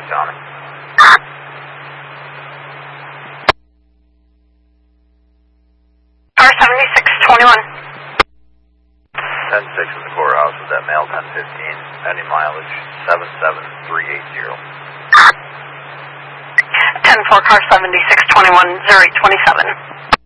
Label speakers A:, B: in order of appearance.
A: Tommy.
B: Car 7621.
A: 10-6 in the courthouse with that male 1015, pending mileage 77380.
B: 10-4, car 7621, Zurich 27.